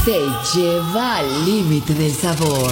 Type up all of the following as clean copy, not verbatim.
se lleva al límite del sabor.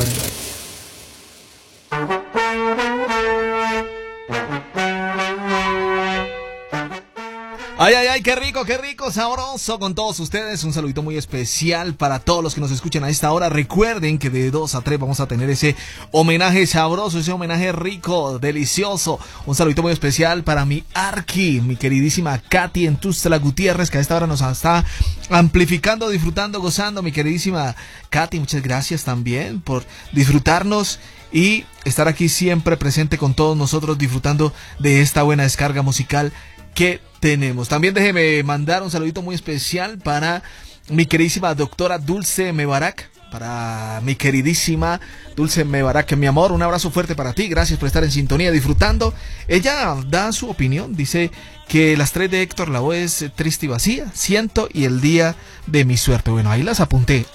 Ay, ay, ay, qué rico, sabroso con todos ustedes. Un saludito muy especial para todos los que nos escuchan a esta hora. Recuerden que de 2 a 3 vamos a tener ese homenaje sabroso, ese homenaje rico, delicioso. Un saludito muy especial para mi Arqui, mi queridísima Katy en Tuxtla Gutiérrez, que a esta hora nos está amplificando, disfrutando, gozando. Mi queridísima Katy, muchas gracias también por disfrutarnos y estar aquí siempre presente con todos nosotros, disfrutando de esta buena descarga musical que tenemos. También déjeme mandar un saludito muy especial para mi queridísima doctora Dulce Mebarak, para mi queridísima Dulce Mebarak, mi amor, un abrazo fuerte para ti, gracias por estar en sintonía, disfrutando. Ella da su opinión, dice que las 3 de Héctor Lavoe es triste y vacía, siento y el día de mi suerte. Bueno, ahí las apunté.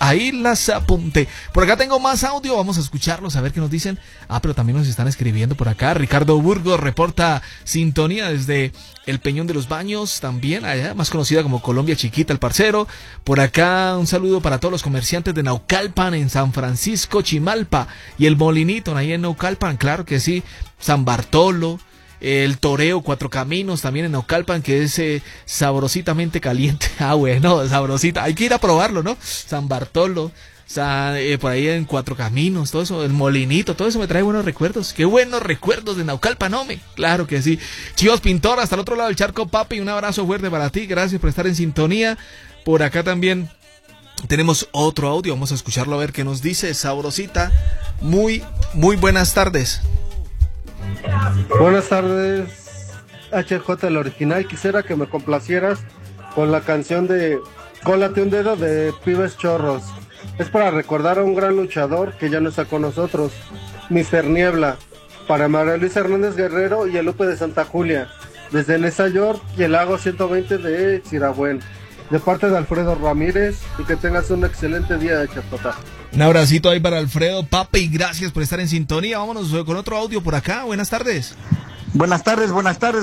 Por acá tengo más audio, vamos a escucharlos, a ver qué nos dicen. Pero también nos están escribiendo por acá. Ricardo Burgos reporta sintonía desde el Peñón de los Baños, también allá, más conocida como Colombia Chiquita, el parcero. Por acá un saludo para todos los comerciantes de Naucalpan, en San Francisco, Chimalpa y el Molinito, ahí en Naucalpan, claro que sí. San Bartolo, el Toreo, Cuatro Caminos, también en Naucalpan, que es sabrositamente caliente. Bueno, sabrosita, hay que ir a probarlo, ¿no? San Bartolo, por ahí en Cuatro Caminos, todo eso, el Molinito, todo eso me trae buenos recuerdos. Qué buenos recuerdos de Naucalpan, hombre. Claro que sí. Chivos Pintor, hasta el otro lado del charco, papi, un abrazo fuerte para ti, gracias por estar en sintonía. Por acá también tenemos otro audio, vamos a escucharlo a ver qué nos dice. Sabrosita, muy buenas tardes. Buenas tardes, HJ, el original. Quisiera que me complacieras con la canción de Cólate un dedo de Pibes Chorros. Es para recordar a un gran luchador que ya no está con nosotros, Mr. Niebla. Para María Luisa Hernández Guerrero y el Lupe de Santa Julia, desde Nesa York y el Lago 120 de Chiragüen. De parte de Alfredo Ramírez, y que tengas un excelente día, HJ. Un abracito ahí para Alfredo, papi, gracias por estar en sintonía. Vámonos con otro audio por acá. Buenas tardes. Buenas tardes,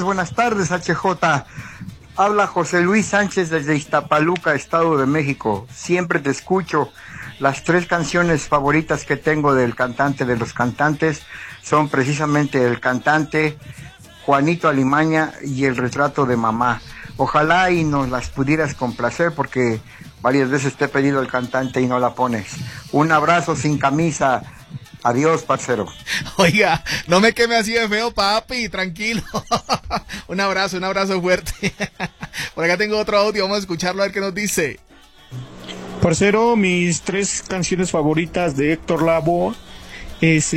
HJ. Habla José Luis Sánchez desde Iztapaluca, Estado de México. Siempre te escucho. Las 3 canciones favoritas que tengo del cantante de los cantantes son precisamente el cantante, Juanito Alimaña y el retrato de mamá. Ojalá y nos las pudieras complacer, porque varias veces te he pedido el cantante y no la pones. Un abrazo sin camisa. Adiós, parcero. Oiga, no me queme así de feo, papi, tranquilo. Un abrazo fuerte. Por acá tengo otro audio, vamos a escucharlo a ver qué nos dice. Parcero, mis 3 canciones favoritas de Héctor Lavoe es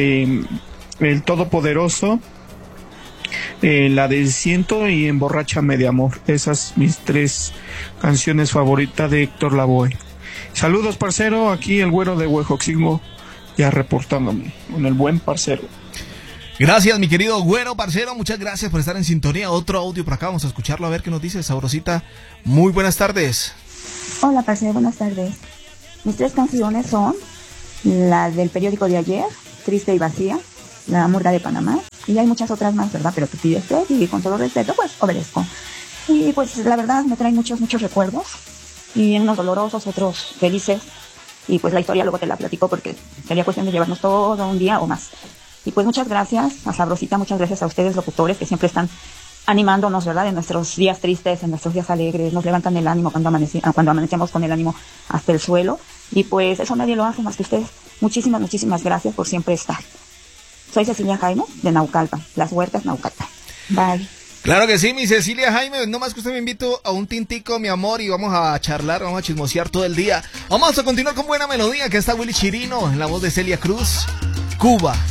El Todopoderoso, la del Ciento y Emborráchame de Amor. Esas mis 3 canciones favoritas de Héctor Lavoe. Saludos, parcero, aquí el güero de Huejoxingo, ya reportándome con el buen parcero. Gracias, mi querido güero, parcero, muchas gracias por estar en sintonía. Otro audio por acá, vamos a escucharlo a ver qué nos dice. Sabrosita, muy buenas tardes. Hola, parcero, buenas tardes. Mis 3 canciones son la del periódico de ayer, Triste y Vacía, La Murga de Panamá, y hay muchas otras más, ¿verdad? Pero tú pides 3 y con todo respeto, pues obedezco. Y pues la verdad me traen muchos recuerdos, y unos dolorosos, otros felices, y pues la historia luego te la platico porque sería cuestión de llevarnos todo un día o más. Y pues muchas gracias a Sabrosita, muchas gracias a ustedes locutores que siempre están animándonos, ¿verdad? En nuestros días tristes, en nuestros días alegres, nos levantan el ánimo cuando amanecemos con el ánimo hasta el suelo. Y pues eso nadie lo hace más que ustedes. Muchísimas gracias por siempre estar. Soy Cecilia Jaime de Naucalpan, Las Huertas, Naucalpan. Bye. Claro que sí, mi Cecilia Jaime, no más que usted me invito a un tintico, mi amor, y vamos a charlar, vamos a chismosear todo el día. Vamos a continuar con buena melodía, que está Willy Chirino, en la voz de Celia Cruz, Cuba.